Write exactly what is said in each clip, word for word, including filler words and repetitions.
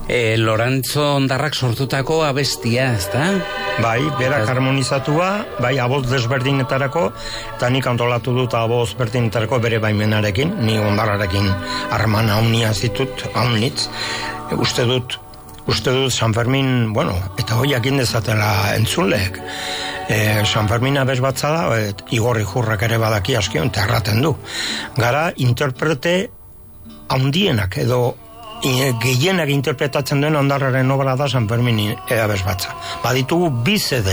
E, Lorantzo Ondarrak sortutako abestia, ezta? Bai, berak harmonizatua, bai, aboz desberdinetarako, eta nik antolatu dut aboz desberdinetarako bere baimenarekin, ni Ondarrarekin harman haunia zitut, haunitz. E, uste dut, uste dut San Fermin, bueno, eta hoiak indezatela entzulek. E, San Fermin abez batza da, et, Igorri Jurrak ere badaki askion, eta erraten du. Gara interprete haundienak, edo gehienak interpretatzen duen Ondarraren obra da San Fermin abez batza. Baditugu bi zede,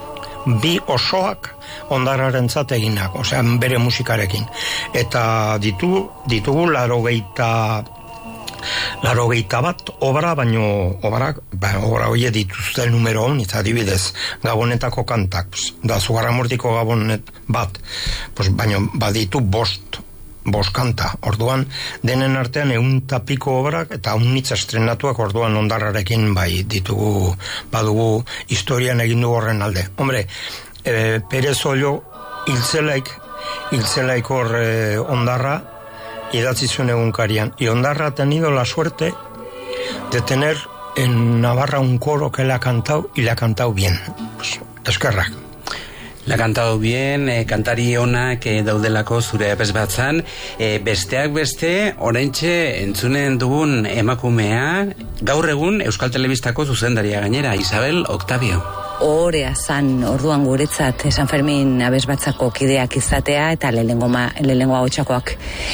bi osoak Ondarraren zateginak, osea, bere musikarekin. Eta ditu, ditugu laro geita Laro geita bat obra, baino obra, ba, obra hoie dituzte numero hon, eta adibidez, Gabonetako kantak, pues, da Zugarramurtiko Gabonet bat, pues, baino baditu bost, bost kanta, orduan, denen artean egun tapiko obrak, eta unitza estrenatuak orduan Ondarrarekin bai ditugu, badugu historian egin du horren alde. Hombre, e, Perez Ollo hiltzelaik, hiltzelaik hor e, Ondarra, idatzi zuen egunkarian. Y Ondarra ha tenido la suerte de tener en Navarra un coro que le ha cantado y le ha cantado bien. Pues, eskerrak. Le ha cantado bien, eh, kantari onak eh, daudelako zure abez batzan. Eh, besteak beste, oraintxe entzunen dugun emakumea, gaur egun Euskal Telebistako zuzendaria gainera, Isabel Octavio. Ohorea zan orduan guretzat San Fermin abez batzako kideak izatea eta lehenengo ahotsakoak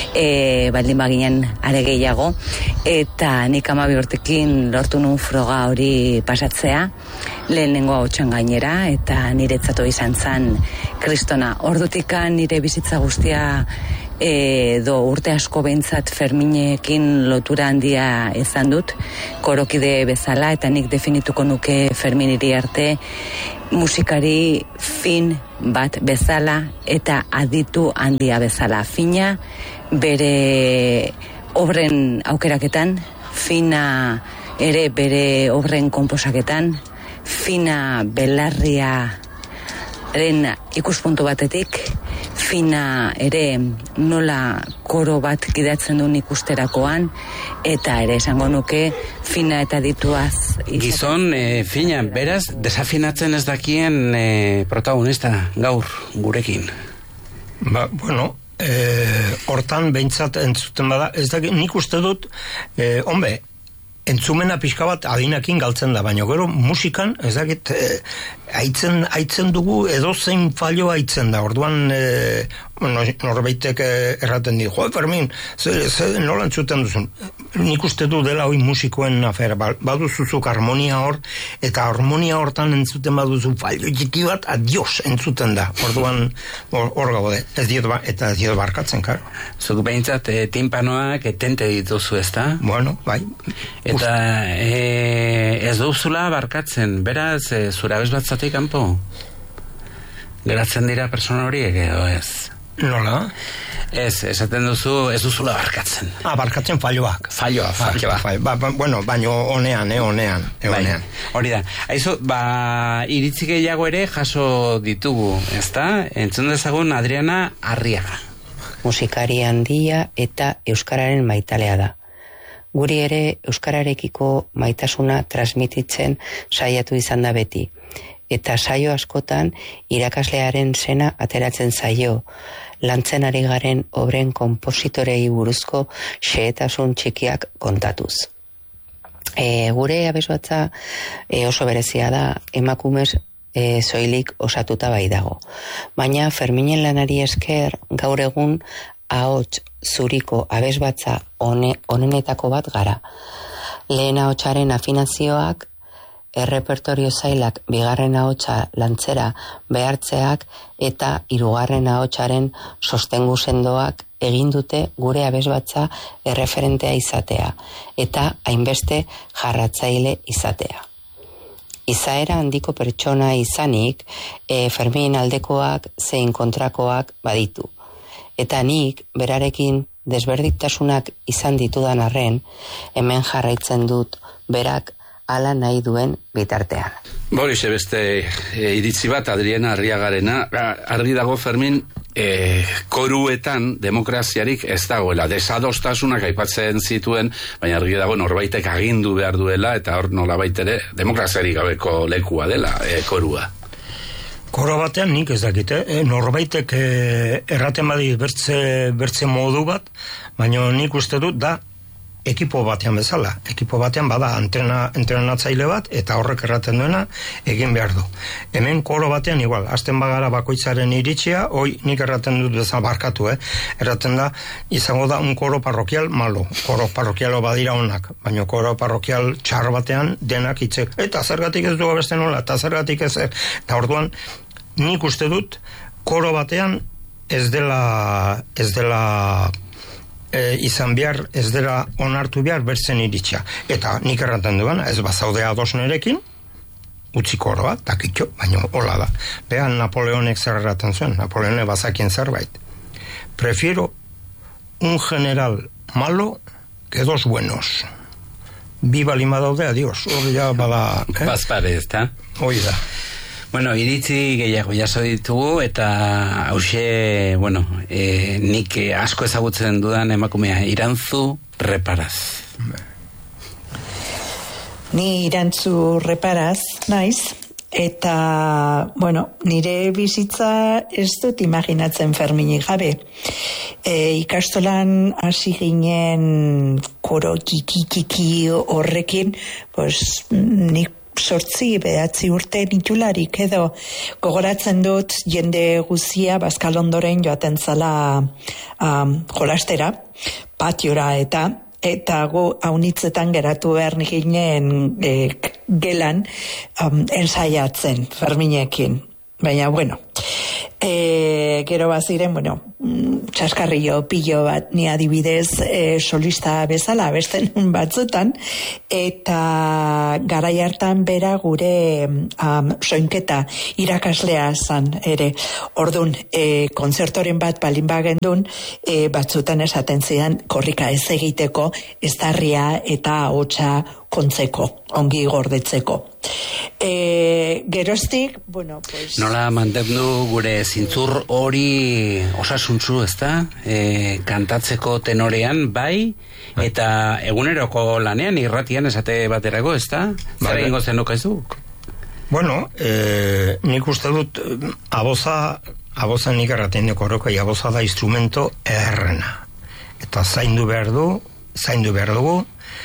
e, baldin baginen are gehiago, eta nik hamabi urtekin lortu nun froga hori pasatzea lehenengo ahotsan gainera, eta niretzat izan zan kristona. Ordutikan nire bizitza guztia edo urte asko behintzat Ferminekin lotura handia izan dut, korokide bezala, eta nik definituko nuke Fermin Iriarte musikari fin bat bezala eta aditu handia bezala. Fina bere obren aukeraketan, fina ere bere obren konposaketan, fina belarria ren ikuspuntu batetik, fina ere nola koro bat gidatzen duen ikusterakoan, eta ere esango nuke fina eta dituaz. Gizon, e, fina, beraz, desafinatzen ez dakien e, protagonista gaur gurekin. Ba, bueno, e, hortan behintzat entzuten bada, ez dakit, nik uste dut, e, hombre, entzumena pixka bat adinakin galtzen da, baina gero musikan, ez dakit, e, aitzen, aitzen dugu edo zein fallo aitzen da, orduan e, norbaitek erraten di, jo, Fermin, ze, ze, nola entzuten duzun? Nik uste du dela hoi musikoen afera, baduzuzuk harmonia hor, eta harmonia hortan entzuten baduzu fallo txiki bat, adios entzuten da, orduan hor gaude, ez diot, ba, eta ez diot barkatzen, karo. Zuk behintzat e, timpanoak etente dituzu, ez da? Bueno, bai. Eta e, ez duzula barkatzen, beraz, e, zura bezbatzatik kanpo? Geratzen dira persona horiek edo ez? Nola? Ez, esaten duzu, ez duzula barkatzen. Ah, barkatzen falloak. Falloa, falloa. Ba, ba, bueno, baino honean, eh, honean, eh, honean. Bai, hori da. Aizu, ba, iritzi gehiago ere jaso ditugu, ezta? Entzun dezagun Adriana Arriaga. Musikari handia eta euskararen maitalea da. Guri ere euskararekiko maitasuna transmititzen saiatu izan da beti. Eta saio askotan irakaslearen zena ateratzen zaio, lantzen ari garen obren konpositorei buruzko xehetasun txikiak kontatuz. E, gure abesbatza e, oso berezia da, emakumez e, zoilik osatuta bai dago. Baina Ferminen lanari esker gaur egun ahots zuriko abesbatza one, onenetako bat gara. Lehen ahotsaren afinazioak, errepertorio zailak bigarren ahotsa lantzera behartzeak eta hirugarren ahotsaren sostengu sendoak egin dute gure abesbatza erreferentea izatea eta hainbeste jarratzaile izatea. Izaera handiko pertsona izanik, e, Fermin aldekoak zein kontrakoak baditu. Eta nik berarekin desberdintasunak izan ditudan arren, hemen jarraitzen dut berak ala nahi duen bitartean. Borixe beste e, iritzi bat Adriana Arriagarena, argi dago Fermin E, koruetan demokraziarik ez dagoela, desadostasunak aipatzen zituen, baina argi dago norbaitek agindu behar duela, eta hor nolabait ere demokraziarik gabeko lekua dela e, korua. Koro batean nik ez dakite, e, norbaitek e, erraten badi bertze, bertze modu bat, baina nik uste dut da ekipo batean bezala, ekipo batean bada entrena, entrenatzaile bat, eta horrek erraten duena egin behar du. Hemen koro batean igual, azten bagara bakoitzaren iritsia, hoi nik erraten dut bezala barkatu, eh? Erraten da, izango da un koro parrokial malo, koro parrokialo badira onak, baina koro parrokial txar batean denak itzek, eta zergatik ez du abesten nola, eta zergatik ez, eta orduan nik uste dut koro batean ez dela ez dela E, izan behar, ez dela onartu behar bertzen iritsia. Eta nik erraten duan, ez bazaude ados nerekin, utzi koroa, takitxo, baina hola da. Behan Napoleonek zer erraten zuen, Napoleonek bazakien zerbait. Prefiero un general malo que dos buenos. Bi balima daude, adiós. Hori ja bada... Eh? Bazpare, ez da? Hoi da. Bueno, iritzi gehiago jaso ditugu, eta hause, bueno, e, nik asko ezagutzen dudan emakumea, Irantzu Reparaz. Ni Irantzu Reparaz naiz, eta, bueno, nire bizitza ez dut imaginatzen Ferminik gabe. E, ikastolan hasi ginen koro kiki-kiki horrekin, pues, nik sortzi, behatzi urte nitularik edo gogoratzen dut jende guzia Bazkalondoren joaten zala um, jolastera, patiora eta eta gu haunitzetan geratu behar ginen e, gelan um, ensaiatzen Ferminekin. Baina, bueno, e, gero baziren, bueno, txaskarrillo, pillo bat, ni adibidez e, solista bezala, besten batzutan, eta garai hartan bera gure um, soinketa irakaslea zan ere. Ordun, e, kontzertoren bat balin bagendun, e, batzutan esaten zidan korrika ez egiteko, eztarria eta ahotsa kontzeko, ongi gordetzeko. E, geroztik, bueno, pues... Nola mantendu gure zintzur hori osasuntzu, ezta? E, kantatzeko tenorean, bai, eta eguneroko lanean, irratian esate baterako, ezta? Zer egingo zenuk ez duk? Bueno, e, nik uste dut, aboza, aboza nik erraten deko horreko, aboza da instrumento errena. Eta zaindu behar du, zaindu behar dugu,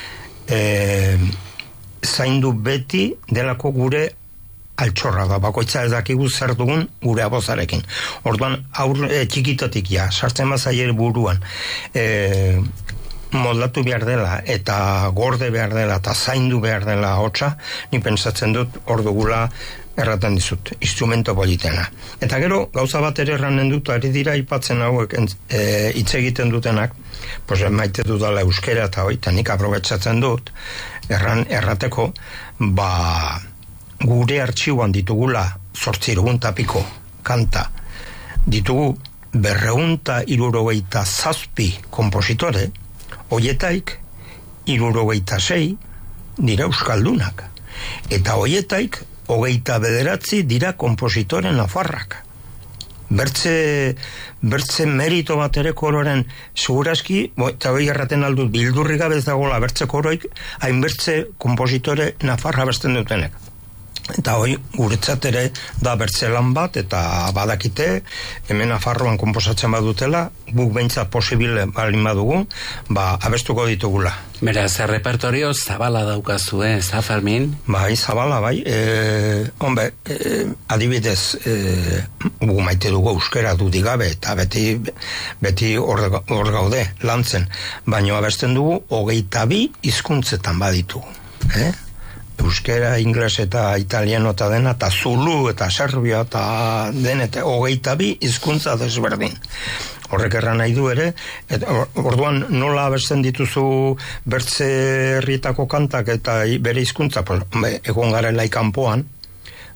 E, zaindu beti delako gure altxorra da, bakoitza ez dakigu zer dugun gure abozarekin. Orduan, aur e, txikitotik ja, sartzen mazaier buruan e, moldatu behar dela eta gorde behar dela eta zaindu behar dela hotza, ni pentsatzen dut hor dugula erraten dizut, instrumento politena. Eta gero, gauza bat ere erranen dut, ari dira ipatzen hauek e, hitz egiten dutenak, pues maite dudala euskera eta hoi, eta nik aprobetsatzen dut, erran, errateko, ba, gure artxiuan ditugula zortzireun tapiko kanta, ditugu berreunta irurogeita zazpi kompositore, hoietaik irurogeita sei dira euskaldunak, eta hoietaik hogeita bederatzi dira kompositore nafarrak. Bertze, bertze merito bat ere kororen segurazki, eta hori erraten aldut bildurri gabe ez dagoela bertze koroik, hain bertze kompositore nafarra besten dutenek. Eta hoi guretzat ere da bertze lan bat, eta badakite hemen Nafarroan konposatzen badutela, guk behintzat posibile balin badugu, ba abestuko ditugula. Beraz, repertorio zabala daukazu, eh, Zafermin? Bai, zabala, bai. E, hombre, e, adibidez, e, gu maite dugu euskera dudigabe, eta beti beti hor gaude, lantzen. Baina abesten dugu, hogeita bi hizkuntzetan baditugu. Eh? Euskera, ingles eta italiano eta dena, eta zulu eta serbia eta denete, hogeita bi hizkuntza desberdin. Horrek erran nahi du ere, eta orduan nola abesten dituzu bertze herrietako kantak eta bere hizkuntza, pues, egon garela ikanpoan,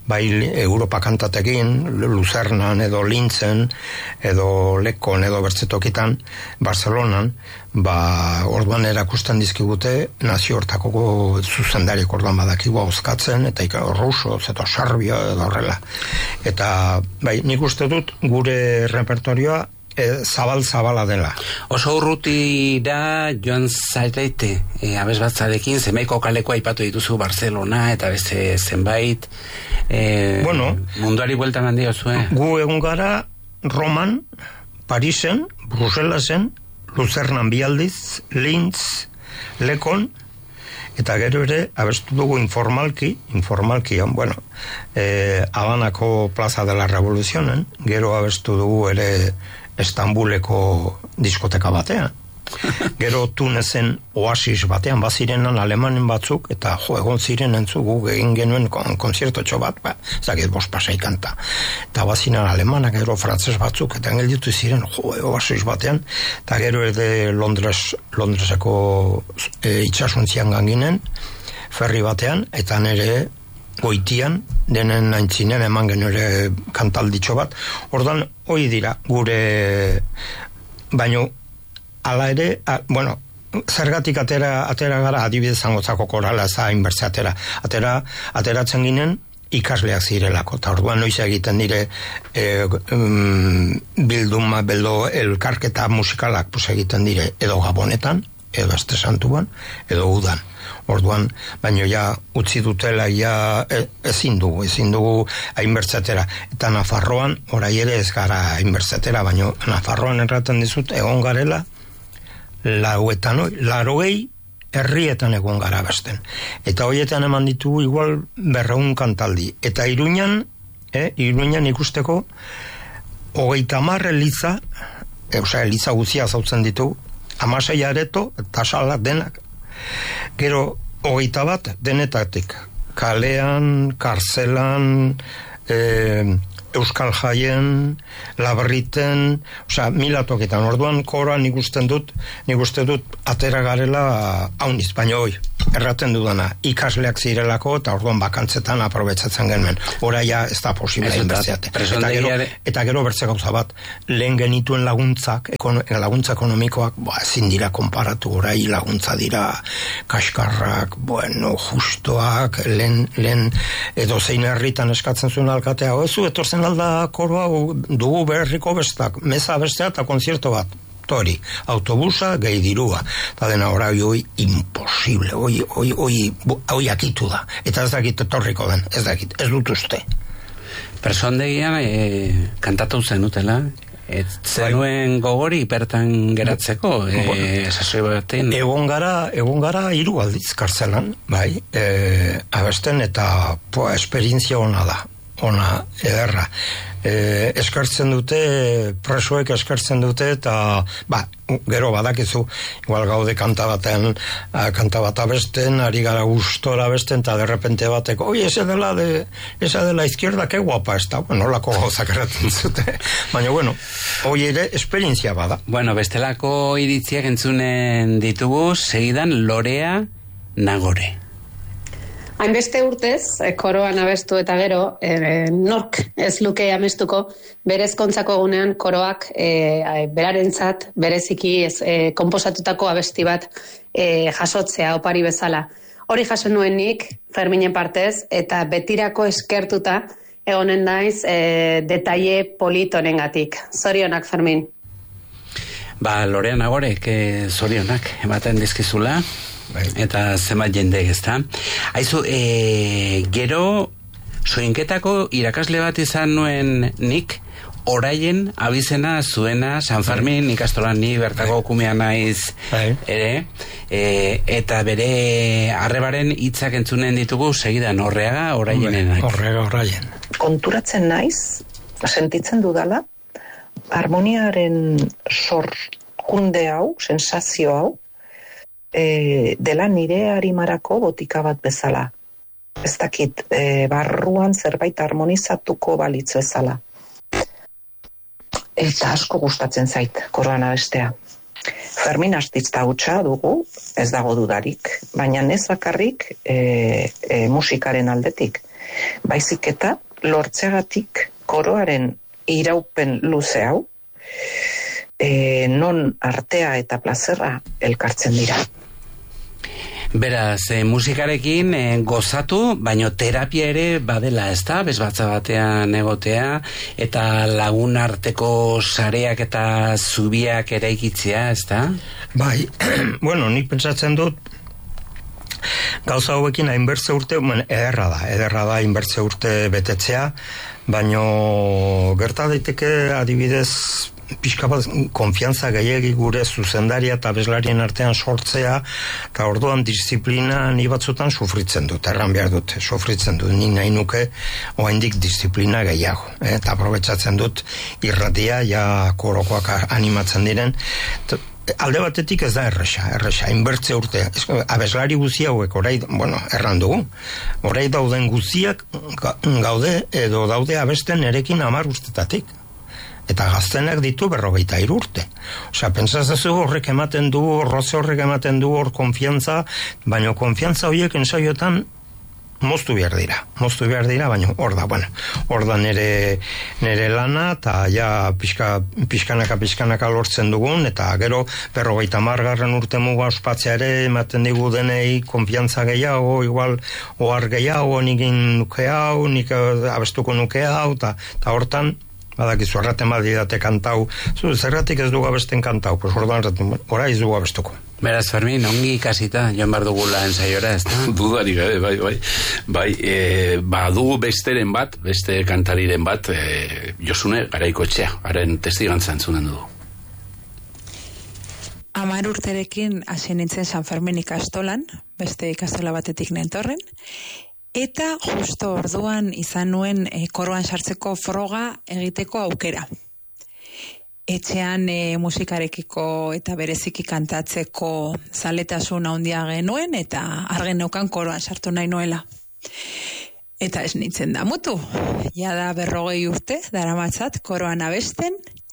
bai Europa kantatekin, Luzernan edo Lintzen, edo Lekon edo bertzetokitan, Barcelonan, ba, orduan erakusten dizkigute nazioartako zuzendarik orduan badakigu hozkatzen, eta ika rusoz, eta serbia, edo horrela. Eta, bai, nik uste dut gure repertorioa E, zabal-zabala dela. Oso urruti da joan zaitete e, abesbatzarekin, zenbaiko kaleko aipatu dituzu Barcelona eta beste zenbait e, bueno, munduari bueltan handia zuen. Gu egun gara Roman, Parisen, Bruselasen, Luzernan bialdiz, Linz, Lekon, eta gero ere abestu dugu informalki, informalki, bueno, eh, Habanako Plaza de la Revolucionen, gero abestu dugu ere Estambuleko diskoteka batean. Gero Tunezen oasis batean, bazirenan alemanen batzuk, eta jo, egon ziren entzu gu egin genuen kon, konzertotxo bat, ba, zakit bost pasai kanta. Eta baziren alemanak, gero frantzes batzuk, eta engelditu ziren, jo, oasis batean, eta gero erde Londres, Londreseko e, itxasuntzian ganginen, ferri batean, eta nere goitian, denen aintzinen eman genure kantalditxo bat. Ordan, hoi dira, gure, baino, ala ere, a, bueno, zergatik atera, atera gara, adibidez zangotzako korala, za inbertze atera, atera, ateratzen ginen, ikasleak zirelako, eta orduan noiz egiten dire e, um, bilduma, beldo, elkarketa musikalak pues, egiten dire, edo Gabonetan, edo Aste Santuan, edo Udan. Orduan, baino ja utzi dutela ja e, ezin dugu, ezin dugu hainbertzetera. Eta Nafarroan, orai ere ez gara hainbertzetera, baino Nafarroan erraten dizut, egon garela, lauetan, larogei herrietan egon gara besten. Eta hoietan eman ditugu igual berreun kantaldi. Eta Iruñan, eh, Iruñan ikusteko, hogeita hamar eliza, e, osea, eliza guzia zautzen ditugu, hamasei areto, eta salak denak. Gero, hogeita bat denetatik. Kalean, karzelan, e, Euskal Jaien, Labriten, osea, mila toketan. Orduan, koroan nik usten dut, nik uste dut, atera garela hauniz, baina hoi, erraten dudana, ikasleak zirelako, eta orduan bakantzetan aprobetsatzen genuen. Hora ja, ez da posible inbertzeate. Eta gero, eta gero bertze gauza bat, lehen genituen laguntzak, ekon, laguntza ekonomikoak, boa, ezin dira konparatu, orai laguntza dira kaskarrak, bueno, justoak, lehen, lehen edo zein herritan eskatzen zuen alkatea, oezu, etorzen alda koroa dugu berriko bestak, meza bestea eta konzierto bat. Hori, autobusa, gehi dirua. Eta dena orai hoi imposible, hoi, hoi, hoi, hoi akitu da. Eta ez dakit etorriko den, ez dakit, ez dut uste. Persondegian e, kantatu zenutela, ez zenuen gogori bertan geratzeko, e, esasoi batean. Egon gara, egon gara hiru aldiz kartzelan, bai, e, abesten eta po, esperientzia ona da. Ona, ederra. E, eskartzen dute, presoek eskartzen dute, eta, ba, gero badakizu, igual gaude kanta batean, kanta bat abesten, ari gara gustora abesten, eta derrepente bateko, oi, ese dela de, esa de la izquierda, que guapa esta, bueno, lako gauzak erraten zute. Baina, bueno, hoi ere, esperientzia bada. Bueno, bestelako iritziak entzunen ditugu, segidan Lorea Nagore. Hainbeste urtez, koroan abestu eta gero, e, nork ez luke amestuko, berezkontzako egunean koroak e, berarentzat, bereziki ez, e, konposatutako abesti bat e, jasotzea opari bezala. Hori jaso nuen nik, Ferminen partez, eta betirako eskertuta egonen naiz e, detaile polit honengatik. Zorionak, Fermin. Ba, Lorea Nagore, que zorionak ematen dizkizula. Eta zenbat jendek, ezta? Aizu, e, gero soinketako irakasle bat izan nuen nik, oraien abizena zuena San Fermin ikastolan ni bertako kumea naiz ere, e, eta bere arrebaren hitzak entzunen ditugu segidan Orreaga Oraienenak. Orreaga Oraien. Konturatzen naiz, sentitzen dudala, harmoniaren sorkunde hau, sensazio hau, E, dela nire harimarako botika bat bezala. Ez dakit, e, barruan zerbait harmonizatuko balitz bezala. Eta asko gustatzen zait, koroan abestea. Fermin Astitza hutsa dugu, ez dago dudarik, baina ez bakarrik e, e, musikaren aldetik. baizik eta lortzegatik koroaren iraupen luze hau, e, non artea eta plazerra elkartzen dira. Beraz, e, musikarekin e, gozatu, baino terapia ere badela, ezta? Bezbatza batean egotea, eta lagun arteko sareak eta zubiak eraikitzea, ezta? Bai, bueno, nik pentsatzen dut, gauza hauekin hainbertze urte, bueno, ederra da, ederra da hainbertze urte betetzea, baino gerta daiteke adibidez pixka bat konfiantza gehiegi gure zuzendaria eta bezlarien artean sortzea, eta orduan disiplina ni batzutan sufritzen dut, erran behar dut, sufritzen dut, ni nahi nuke oraindik disiplina gehiago, eh? Eta aprobetxatzen dut irratia, ja korokoak animatzen diren, alde batetik ez da erresa, erresa, inbertze urte, abeslari guzi hauek orai, bueno, erran dugu, orai dauden guziak gaude, edo daude abesten erekin hamar urtetatik. Eta gaztenak ditu berrogeita hiru urte. Osea, pentsatzen horrek ematen du, roze horrek ematen du hor konfiantza, baina konfiantza horiek ensaiotan moztu behar dira. Moztu behar dira, baina hor da, bueno, hor da nere, nere lana, eta ja pixka, pixkanaka pixkanaka lortzen dugun, eta gero berrogeita margarren urte muga ospatzea ere ematen digu denei konfiantza gehiago, igual ohar gehiago, nikin nuke hau, nik abestuko nuke hau, eta hortan, badakizu, erraten badidate kantau, zu, zerratik ez dugu abesten kantau, pues orduan erraten, ora ez dugu abestuko. Beraz, Fermin, ongi ikasita, joan bar dugula ensaiora, ez da? Dudari gabe, bai, bai. Bai, e, ba, dugu besteren bat, beste kantariren bat, e, Josune Garaikoetxea, haren testigantza entzunen dugu. Hamar urterekin hasi nintzen San Fermin ikastolan, beste ikastola batetik nentorren, eta justo orduan izan nuen e, koroan sartzeko froga egiteko aukera. Etxean e, musikarekiko eta bereziki kantatzeko zaletasun handia genuen, eta argen neukan koroan sartu nahi nuela. Eta ez nintzen da mutu. Ja da berrogei urte, daramatzat koroan abesten,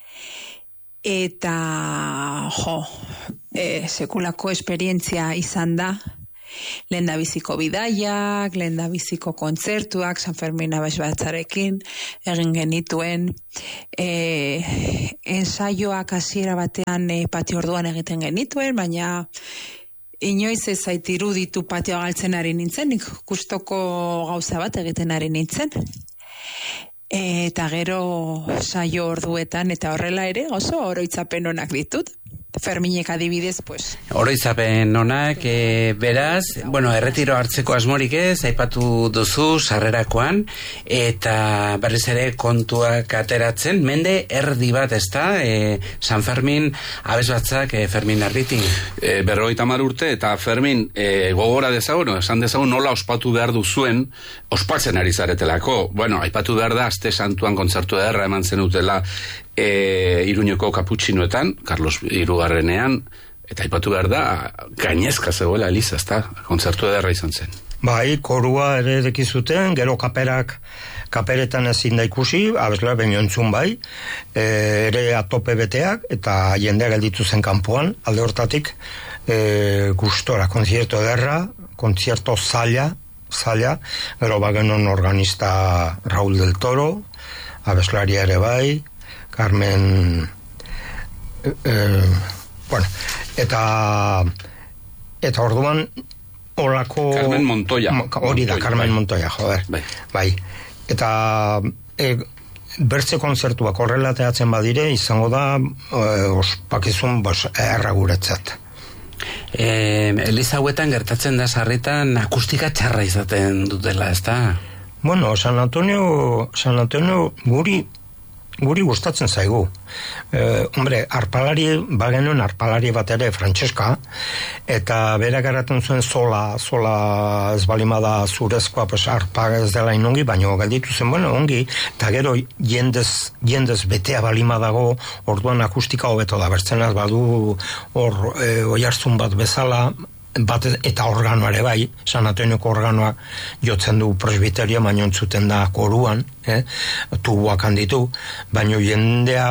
eta jo, e, sekulako esperientzia izan da. Lehendabiziko bidaiak, lehendabiziko kontzertuak, San Fermin abesbatzarekin egin genituen, e, ensaioak hasiera batean e, patio orduan egiten genituen, baina inoiz ez zait iruditu patioa galtzen ari nintzen, nik gustoko gauza bat egiten ari nintzen. E, eta gero saio orduetan, eta horrela ere, oso oroitzapen onak ditut. Ferminek adibidez, pues. Oroitzapen onak, e, beraz, bueno, erretiro hartzeko asmorik ez, aipatu duzu sarrerakoan, eta berriz ere kontuak ateratzen, mende erdi bat, ez da, e, San Fermin abesbatzak e, Fermin Arriti. E, berrogeita hamar urte, eta Fermin e, gogora dezagun, esan dezagun nola ospatu behar duzuen, ospatzen ari zaretelako. Bueno, aipatu behar da, aste santuan kontzertu ederra eman zenutela, E, Iruñeko kaputxinoetan, Carlos Hirugarrenean, eta aipatu behar da, gainezka zegoela Eliza, ezta, kontzertu ederra izan zen. Bai, korua ere dekizuten, gero kaperak, kaperetan ezin da ikusi, abesla baino entzun bai, e, ere atope beteak, eta jendea gelditu zen kanpoan, alde hortatik, e, gustora, kontzierto ederra, kontzierto zaila, zaila, gero bagenon organista Raúl del Toro, abeslaria ere bai, Carmen eh, eh, bueno, eta eta orduan olako Carmen Montoya hori da, Carmen Montoya, joder bai, bai. Eta e, bertze kontzertuak horrela teatzen badire izango da e, ospakizun bos, erra guretzat. e, Eliza hauetan gertatzen da sarritan akustika txarra izaten dutela, ez da? Bueno, San Antonio San Antonio guri Guri gustatzen zaigu. Eh, hombre, arpalari, bagenuen arpalari bat ere, Francesca, eta berak garatzen zuen zola, zola ez balimada zurezkoa, pues arpa ez dela inongi, baina galditu zen, bueno, ongi, eta gero jendez, jendez betea balimadago, orduan akustika hobeto da, bertzenaz badu hor e, oihartzun bat bezala, bat eta organoare bai, San Antonioko organoa jotzen du presbiterio, baino entzuten da koruan, eh? Tubuak handitu, baino jendea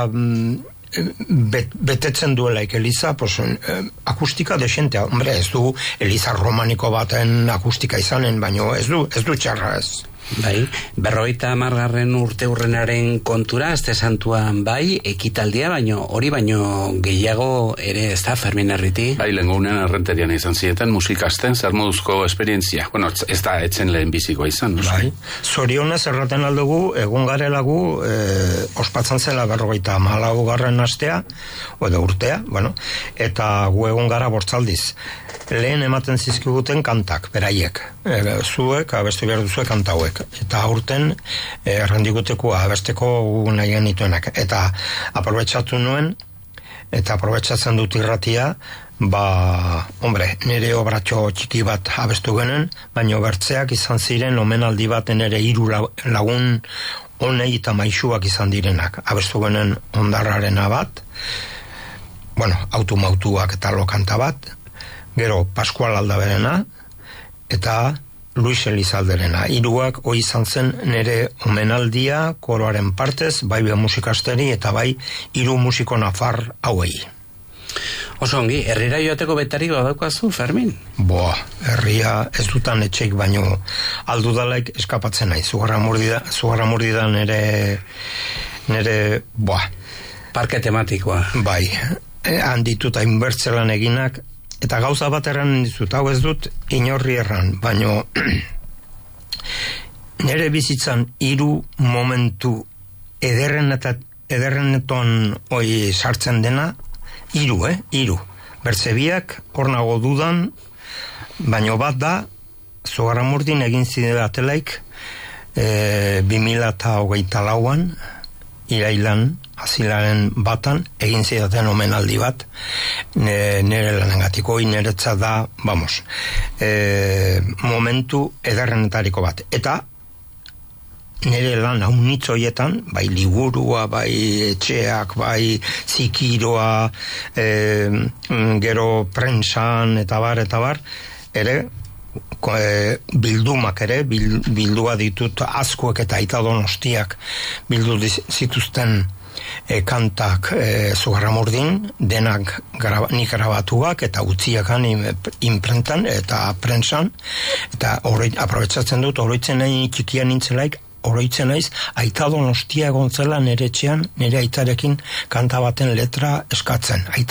bet, betetzen duelaik Eliza, pues, eh, akustika desentea, hombre, ez du Eliza romaniko baten akustika izanen, baino ez du, ez du txarra ez. Bai, berrogeita hamargarren urte urrenaren kontura, Aste Santuan bai, ekitaldia, baino hori baino gehiago ere ez da, Fermin Erriti? Bai, lengunean errenterian izan zieten, musikasten, zer moduzko esperientzia. Bueno, ez da etzen lehen bizikoa izan. Bai, zorionez erraten aldugu, egun garelagu, e, ospatzen zela berrogeita hamalau garren astea, edo urtea, bueno, eta gu egun gara bortzaldiz. Lehen ematen zizkiguten kantak, beraiek. E, zuek, abestu behar duzuek kantauek. Eta aurten, e, errandigutekoa, abesteko gu nahi genituenak. Eta aprobetsatu nuen, eta aprobetsatzen dut irratia, ba, hombre, nire obratxo txiki bat abestu genen, baina bertzeak izan ziren omenaldi bat nire hiru lagun honei eta maixuak izan direnak. Abestu genen ondarrarena bat, bueno, automautuak eta lokanta bat, gero Pascual Aldaberena eta Luis Elizalderena. Hiruak hoi izan zen nire omenaldia koroaren partez, bai be musikasteri eta bai hiru musiko nafar hauei. Oso ongi, herrira joateko betarik badaukazu, Fermin? Boa, herria ez dutan etxeik baino aldudalaik eskapatzen nahi. Zugarra murdida, zugarra murdida nire, nire, boa. Parke tematikoa. Bai, handituta inbertzelan eginak, eta gauza bat erran dizut, hau ez dut inorri erran, baino nire bizitzan hiru momentu ederren eta ederreneton hoi sartzen dena, hiru, eh, hiru. Bertzebiak hor nago dudan, baino bat da, Zugarramurdin egin zidatelaik e, bi mila hogeita lauan, irailan, azilaren batan, egin zidaten omenaldi bat, nire lanengatiko, niretzat da, vamos, e, momentu ederrenetariko bat. Eta, nire lan haunitz horietan, bai liburua, bai etxeak, bai zikiroa, e, gero prentsan, eta bar, eta bar, ere, E, bildumak ere, bil, bildua ditut Azkuek eta Aita Donostiak bildu zituzten e, kantak e, Zugarramurdin, denak graba, nik grabatuak eta utziakan imprentan eta prentsan, eta horre, aprobetsatzen dut, oroitzen nahi txikian nintzelaik, oroitzen naiz, Aita Donostia egon zela nire etxean, nire aitarekin kanta baten letra eskatzen. Aita